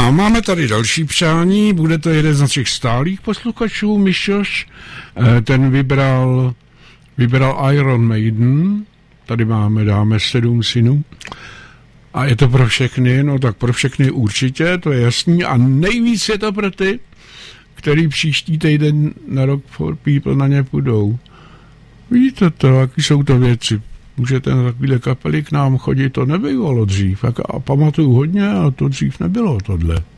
A máme tady další přání, bude to jeden z našich stálých posluchačů, Mišoš, ten vybral Iron Maiden, tady dáme 7 synů. A je to pro všechny, no tak pro všechny určitě, to je jasný. A nejvíc je to pro ty, který příští týden na Rock for People na ně půjdou. Víte to, jaký jsou to věci. Můžete na takovýhle kapely k nám chodit, to nebývalo dřív. A pamatuju hodně, a to dřív nebylo tohle.